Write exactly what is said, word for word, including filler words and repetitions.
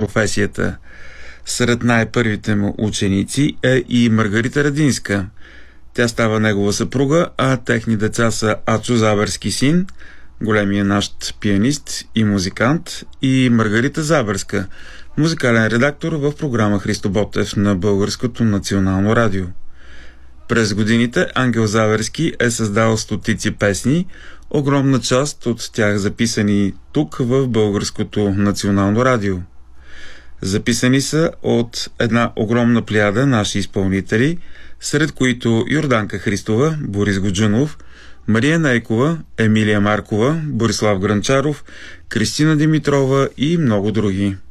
професията. Сред най-първите му ученици е и Маргарита Радинска. Тя става негова съпруга, а техни деца са Ацо Забърски син, големия наш пианист и музикант, и Маргарита Забърска, музикален редактор в програма Христо Ботев на Българското национално радио. През годините Ангел Забърски е създал стотици песни, огромна част от тях записани тук в Българското национално радио. Записани са от една огромна плеяда наши изпълнители, сред които Йорданка Христова, Борис Годжунов, Мария Нейкова, Емилия Маркова, Борислав Гранчаров, Кристина Димитрова и много други.